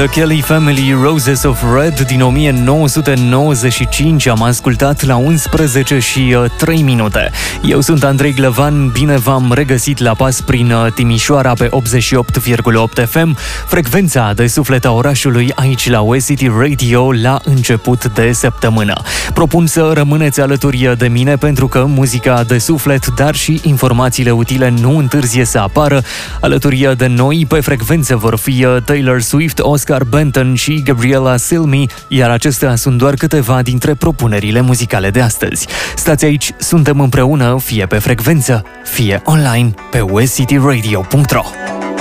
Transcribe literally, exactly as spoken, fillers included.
The Kelly Family, Roses of Red din o mie nouă sute nouăzeci și cinci. Am ascultat la unsprezece și trei minute. Eu sunt Andrei Glăvan, bine v-am regăsit la pas prin Timișoara pe optzeci și opt virgulă opt F M, frecvența de suflet a orașului aici la West City Radio la început de săptămână. Propun să rămâneți alături de mine pentru că muzica de suflet, dar și informațiile utile nu întârzie să apară. Alături de noi pe frecvență vor fi Taylor Swift, Oscar Benton și Gabriela Cilmi, iar acestea sunt doar câteva dintre propunerile muzicale de astăzi. Stați aici, suntem împreună, fie pe frecvență, fie online, pe west city radio punct ro.